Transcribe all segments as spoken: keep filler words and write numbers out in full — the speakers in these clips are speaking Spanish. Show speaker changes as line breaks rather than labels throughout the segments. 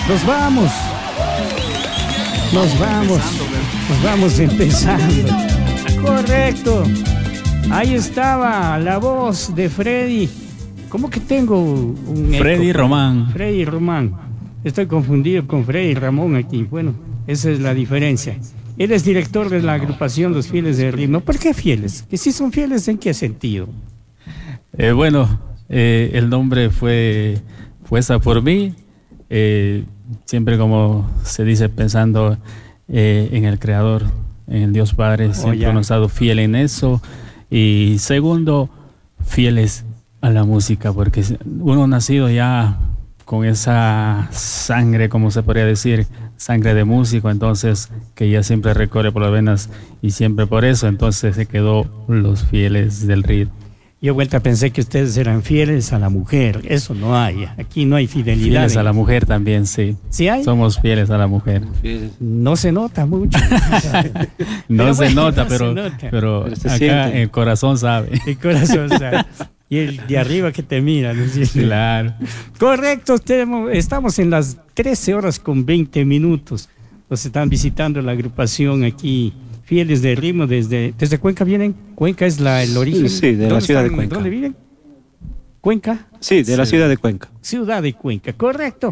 Nos vamos. Nos vamos. Nos vamos empezando. Correcto. Ahí estaba la voz de Freddy. ¿Cómo que tengo un eco?
Freddy Román.
Freddy Román. Estoy confundido con Freddy Ramón aquí. Bueno, esa es la diferencia. Él es director de la agrupación Los Fieles del Ritmo. ¿Por qué fieles? ¿Que sí son fieles en qué sentido?
Eh, bueno, eh, el nombre fue puesta por mí. Eh, siempre, como se dice, pensando eh, en el Creador, en el Dios Padre. Siempre
oh,
hemos estado fiel en eso. Y segundo, fieles a la música, porque uno ha nacido ya con esa sangre, como se podría decir, sangre de músico, entonces que ya siempre recorre por las venas y siempre por eso, entonces se quedó Los Fieles del Ritmo.
Yo vuelta pensé que ustedes eran fieles a la mujer. Eso no hay. Aquí no hay fidelidad.
Fieles a la mujer también, sí.
¿Sí hay?
Somos fieles a la mujer.
No se nota mucho.
no
pero
se
bueno,
nota,
no
pero,
se nota.
pero,
pero se
acá
siente.
el corazón sabe.
El corazón sabe. Y el de arriba que te mira, ¿no es cierto?
Claro.
Correcto, tenemos, estamos en las trece horas con veinte minutos. Nos están visitando la agrupación aquí, Fieles del Ritmo, desde, ¿desde Cuenca vienen? ¿Cuenca es la, el origen?
Sí, de la
¿Dónde
ciudad de
están?
Cuenca.
¿Dónde viven? ¿Cuenca?
Sí, de la
Sí.
ciudad de Cuenca.
Ciudad de Cuenca, correcto.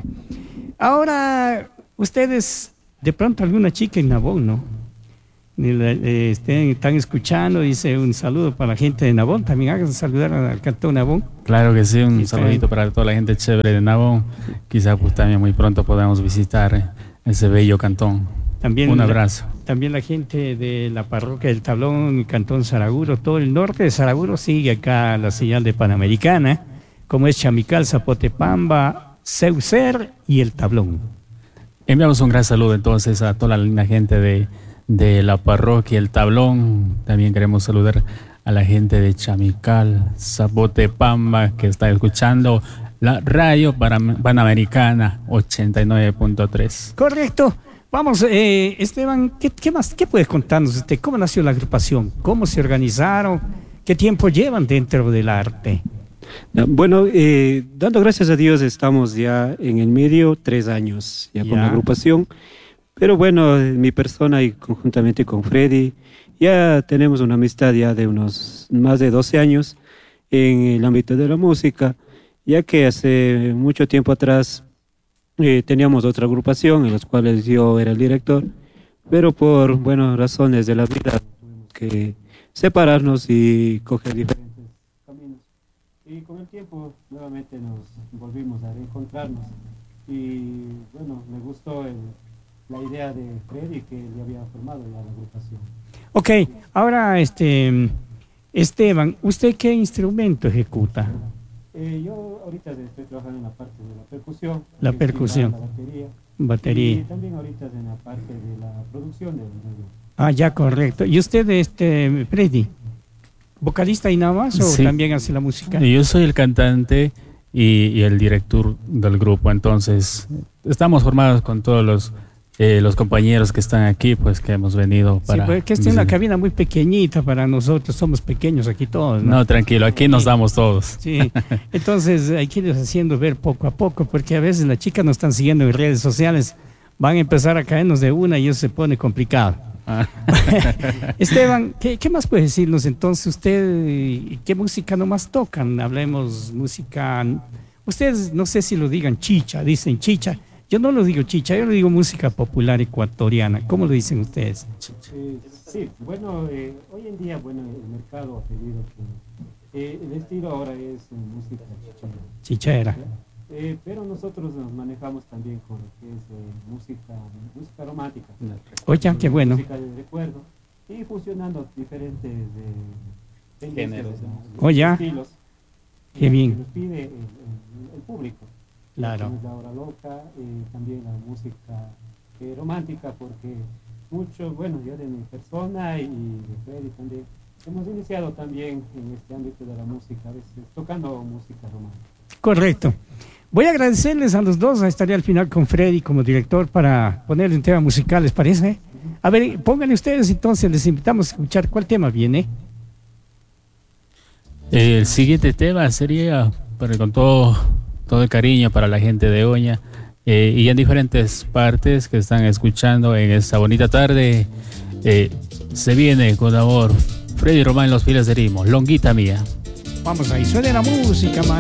Ahora, ustedes, de pronto alguna chica en Nabón, ¿no? Eh, estén, están escuchando, dice un saludo para la gente de Nabón, también hagan saludar al cantón Nabón.
Claro que sí, un
Sí,
saludito para toda la gente chévere de Nabón. Quizás pues también muy pronto podamos visitar ese bello cantón.
También
Un
la-
abrazo.
También la gente de la parroquia del Tablón, el cantón Saraguro, todo el norte de Saraguro sigue acá la señal de Panamericana, como es Chamical, Zapotepamba, Ceucer y el Tablón.
Enviamos un gran saludo entonces a toda la linda gente de, de la parroquia El Tablón. También queremos saludar a la gente de Chamical, Zapotepamba, que está escuchando la radio Panam- Panamericana ochenta y nueve punto tres.
Correcto. Vamos, eh, Esteban, ¿qué, qué más? ¿Qué puedes contarnos usted? ¿Cómo nació la agrupación? ¿Cómo se organizaron? ¿Qué tiempo llevan dentro del arte?
Bueno, eh, dando gracias a Dios estamos ya en el medio, tres años ya,
Ya.
con la agrupación. Pero bueno, eh, mi persona y conjuntamente con Freddy, ya tenemos una amistad ya de unos más de doce años en el ámbito de la música, ya que hace mucho tiempo atrás eh, teníamos otra agrupación en las cuales yo era el director, pero por, bueno, razones de la vida tuvimos que separarnos y coger diferentes caminos. Y con el tiempo nuevamente nos volvimos a reencontrarnos y bueno, me gustó el, la idea de Freddy que él ya había formado ya la agrupación.
Ok, ahora, este, Esteban, ¿usted qué instrumento ejecuta?
Eh, yo ahorita estoy trabajando en la parte de la percusión.
La
que es
percusión.
la batería. Y
Batería.
también ahorita en la parte de la producción del del-
Ah, ya, correcto. ¿Y usted, este, Freddy, vocalista y nada más o
Sí.
también hace la música?
Yo soy el cantante y, y el director del grupo, entonces estamos formados con todos los, eh, los compañeros que están aquí, pues que hemos venido
Sí,
para...
porque esta es una cabina muy pequeñita para nosotros, somos pequeños aquí todos, ¿no?
No, tranquilo, aquí nos damos todos.
Sí, entonces hay que irlos haciendo ver poco a poco, porque a veces las chicas nos están siguiendo en redes sociales, van a empezar a caernos de una y eso se pone complicado.
Ah.
Esteban, ¿qué, qué más puede decirnos entonces usted? ¿Qué música nomás tocan? Hablemos música, ustedes no sé si lo digan chicha, dicen chicha. Yo no lo digo chicha, yo lo digo música popular ecuatoriana. ¿Cómo lo dicen ustedes?
Eh, sí, bueno, eh, hoy en día, bueno, el mercado ha pedido que eh, el estilo ahora es eh, música chichera.
Chichera.
Eh, pero nosotros nos manejamos también con lo que es eh, música, música romántica.
Oye, qué bueno.
Música de recuerdo y fusionando diferentes eh, tendencias,
Géneros,
de-
¿no?
de
Oh, ya.
estilos.
Qué
eh,
bien.
que nos pide el, el- el público.
Claro.
Tenemos la hora loca, eh, también la música eh, romántica, porque muchos, bueno, yo de mi persona y de Freddy también, hemos iniciado también en este ámbito de la música, a veces tocando música romántica.
Correcto. Voy a agradecerles a los dos. Estaré al final con Freddy como director para ponerle un tema musical, ¿les parece? A ver, pónganle ustedes entonces, les invitamos a escuchar cuál tema viene.
El siguiente tema sería, para, con todo, todo el cariño para la gente de Oña, eh, y en diferentes partes que están escuchando en esta bonita tarde. Eh, se viene con amor Freddy Román, Los Fieles de Rimo, Longuita Mía.
Vamos ahí, suena la música, maestro.